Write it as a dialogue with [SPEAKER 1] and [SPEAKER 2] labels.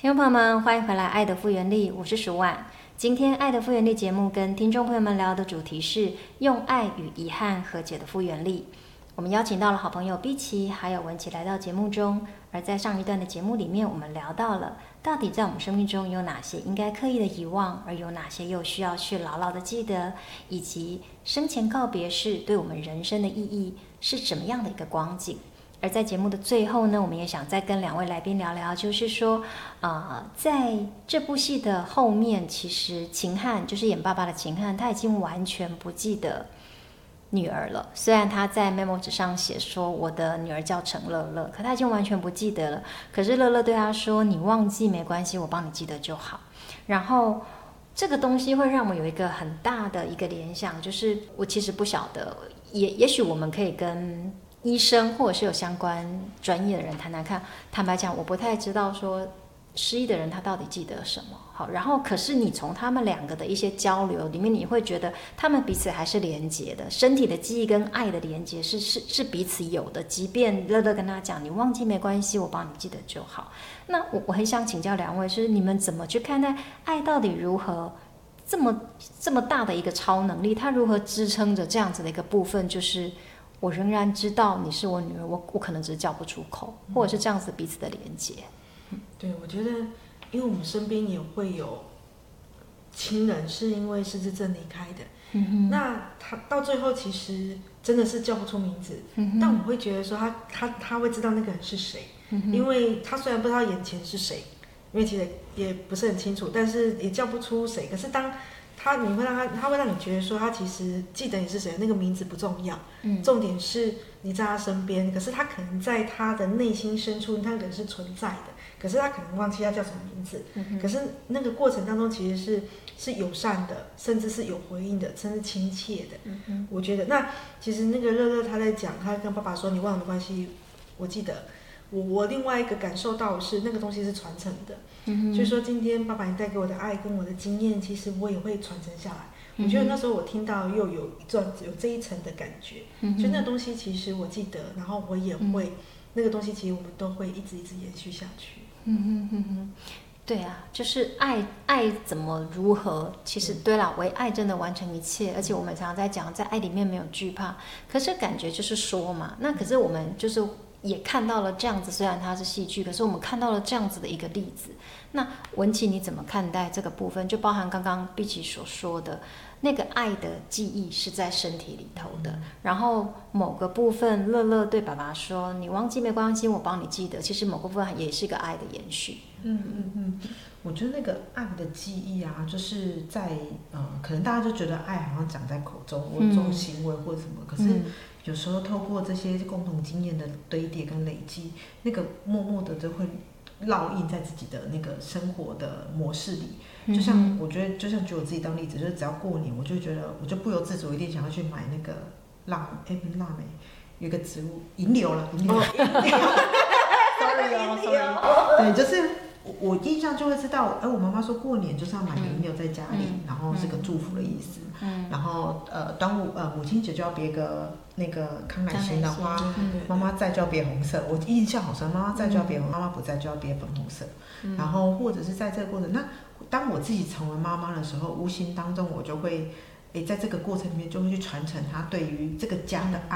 [SPEAKER 1] 听众朋友们，欢迎回来《爱的复原力》，我是舒婉。今天《爱的复原力》节目跟听众朋友们聊的主题是用爱与遗憾和解的复原力。我们邀请到了好朋友碧琪还有文琪来到节目中，而在上一段的节目里面，我们聊到了到底在我们生命中有哪些应该刻意的遗忘，而有哪些又需要去牢牢的记得，以及生前告别式对我们人生的意义是什么样的一个光景。而在节目的最后呢，我们也想再跟两位来宾聊聊，就是说，在这部戏的后面，其实秦汉就是演爸爸的秦汉，他已经完全不记得女儿了。虽然他在 memo 纸上写说我的女儿叫陈乐乐，可他已经完全不记得了。可是乐乐对他说：“你忘记没关系，我帮你记得就好。”然后这个东西会让我有一个很大的一个联想，就是我其实不晓得，也许我们可以跟医生或者是有相关专业的人谈谈看。坦白讲，我不太知道说失忆的人他到底记得什么。好，然后可是你从他们两个的一些交流里面，你会觉得他们彼此还是连结的，身体的记忆跟爱的连结是彼此有的。即便乐乐跟他讲你忘记没关系，我帮你记得就好。那我很想请教两位，是你们怎么去看待爱到底如何这么大的一个超能力，它如何支撑着这样子的一个部分，就是我仍然知道你是我女儿，我可能只是叫不出口，或者是这样子彼此的连接。
[SPEAKER 2] 对，我觉得，因为我们身边也会有亲人是因为失智症离开的，那他到最后其实真的是叫不出名字，但我会觉得说他会知道那个人是谁，因为他虽然不知道眼前是谁，因为其实也不是很清楚，但是也叫不出谁。可是当你会他会让你觉得说他其实记得你是谁，那个名字不重要，重点是你在他身边。可是他可能在他的内心深处，他人是存在的，可是他可能忘记他叫什么名字。可是那个过程当中其实是友善的，甚至是有回应的，甚至亲切的。我觉得那其实那个乐乐他在讲，他跟爸爸说你忘了没关系，我记得。我另外一个感受到的是那个东西是传承的，所以说今天爸爸你带给我的爱跟我的经验，其实我也会传承下来。我觉得那时候我听到又有这一层的感觉，所以那个东西其实我记得，然后我也会那个东西其实我们都会一直延续下去。
[SPEAKER 1] 对啊，就是爱怎么如何，其实对啦，为爱真的完成一切，而且我们常常在讲，在爱里面没有惧怕，可是感觉就是说嘛，那可是我们就是也看到了这样子，虽然它是戏剧，可是我们看到了这样子的一个例子。那文琪你怎么看待这个部分？就包含刚刚碧琪所说的那个爱的记忆是在身体里头的，然后某个部分乐乐对爸爸说你忘记没关系，我帮你记得，其实某个部分也是一个爱的延续。
[SPEAKER 3] 我觉得那个爱的记忆啊，就是在可能大家就觉得爱好像讲在口中，或做行为或什么，可是有时候透过这些共同经验的堆叠跟累积，那个默默的就会烙印在自己的那个生活的模式里。就像我觉得，就像举我自己当例子，就是只要过年，我就觉得我就不由自主一定想要去买那个不是腊梅，有一个植物银柳了，银柳。sorry， 对，就是我印象就会知道，我妈妈说过年就是要买银柳在家里，然后是个祝福的意思。然后端午母亲节就要别个那个康乃馨的花，妈妈在就要别红色。我印象好深，妈妈在就要别红，妈妈不在就要别粉红色。然后或者是在这个过程，那当我自己成为妈妈的时候，无形当中我就会在这个过程里面就会去传承她对于这个家的爱。